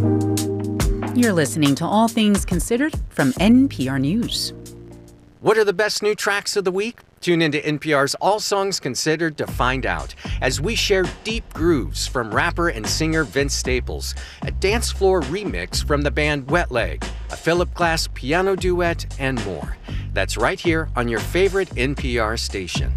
You're listening to All Things Considered from NPR News. What are the best new tracks of the week? Tune into NPR's All Songs Considered to find out as we share deep grooves from rapper and singer Vince Staples, a dance floor remix from the band Wet Leg, a Philip Glass piano duet, and more. That's right here on your favorite NPR station.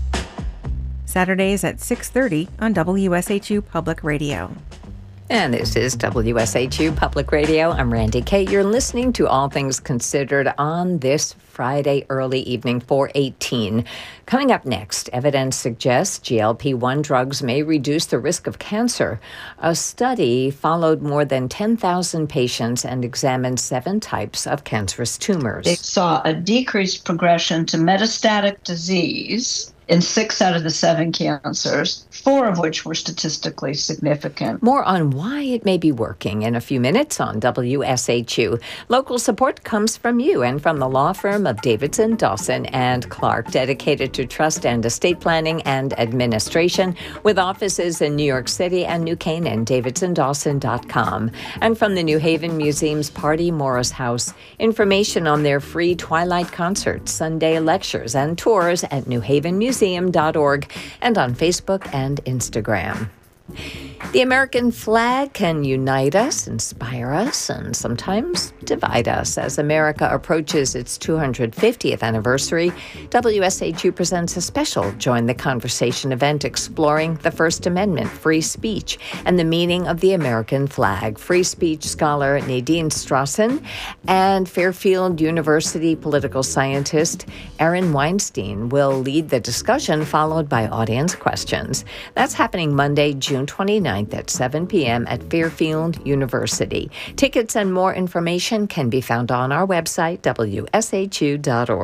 Saturdays at 6:30 on WSHU Public Radio. And this is WSHU Public Radio. I'm Randy Kate. You're listening to All Things Considered on this Friday early evening, 4/18. Coming up next, evidence suggests GLP-1 drugs may reduce the risk of cancer. A study followed more than 10,000 patients and examined 7 types of cancerous tumors. They saw a decreased progression to metastatic disease in 6 out of the 7 cancers, 4 of which were statistically significant. More on why it may be working in a few minutes on WSHU. Local support comes from you and from the law firm of Davidson, Dawson, and Clark, dedicated to trust and estate planning and administration, with offices in New York City and New Canaan, davidsondawson.com. And from the New Haven Museum's Party Morris House, information on their free Twilight concerts, Sunday lectures, and tours at newhavenmuseum.org and on Facebook and Instagram. The American flag can unite us, inspire us, and sometimes divide us. As America approaches its 250th anniversary, WSHU presents a special Join the Conversation event exploring the First Amendment, free speech, and the meaning of the American flag. Free speech scholar Nadine Strossen and Fairfield University political scientist Aaron Weinstein will lead the discussion, followed by audience questions. That's happening Monday, June 29th at 7 p.m. at Fairfield University. Tickets and more information can be found on our website, WSHU.org.